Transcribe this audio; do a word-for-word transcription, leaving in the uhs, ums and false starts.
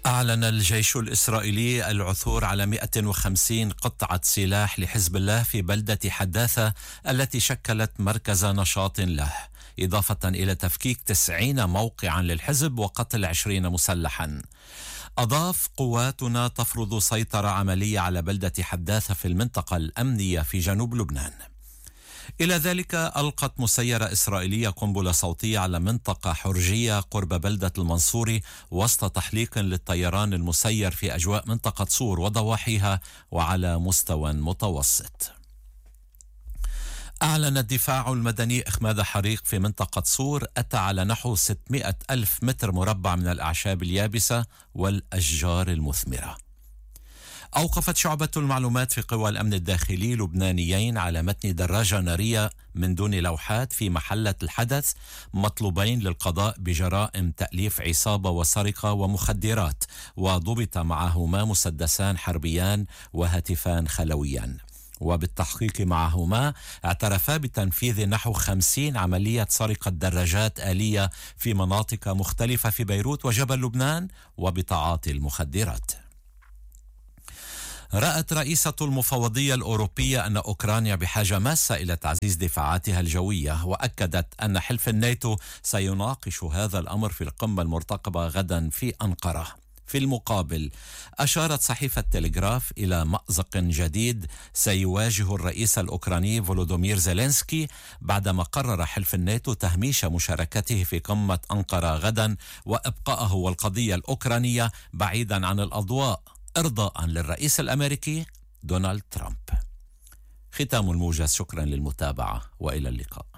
أعلن الجيش الإسرائيلي العثور على مئة وخمسين قطعة سلاح لحزب الله في بلدة حداثة التي شكلت مركز نشاط له، إضافة إلى تفكيك تسعين موقعا للحزب وقتل عشرين مسلحا. أضاف: قواتنا تفرض سيطرة عملية على بلدة حداثة في المنطقة الأمنية في جنوب لبنان. إلى ذلك ألقت مسيرة إسرائيلية قنبلة صوتية على منطقة حرجية قرب بلدة المنصوري وسط تحليق للطيران المسير في أجواء منطقة صور وضواحيها وعلى مستوى متوسط. أعلن الدفاع المدني إخماد حريق في منطقة صور أتى على نحو ستمائة ألف متر مربع من الأعشاب اليابسة والأشجار المثمرة. أوقفت شعبة المعلومات في قوى الأمن الداخلي لبنانيين على متن دراجة نارية من دون لوحات في محلة الحدث، مطلوبين للقضاء بجرائم تأليف عصابة وسرقة ومخدرات، وضبط معهما مسدسان حربيان وهاتفان خلويان. وبالتحقيق معهما اعترفا بتنفيذ نحو خمسين عملية سرقة دراجات آلية في مناطق مختلفة في بيروت وجبل لبنان وبتعاطي المخدرات. رأت رئيسة المفوضية الأوروبية أن أوكرانيا بحاجة ماسة إلى تعزيز دفاعاتها الجوية، وأكدت أن حلف الناتو سيناقش هذا الأمر في القمة المرتقبة غدا في أنقرة. في المقابل أشارت صحيفة تلغراف إلى مأزق جديد سيواجه الرئيس الأوكراني فولودومير زيلينسكي بعدما قرر حلف الناتو تهميش مشاركته في قمة أنقرة غدا وإبقاءه والقضية الأوكرانية بعيدا عن الأضواء إرضاء للرئيس الأمريكي دونالد ترامب. ختام الموجز، شكرا للمتابعة وإلى اللقاء.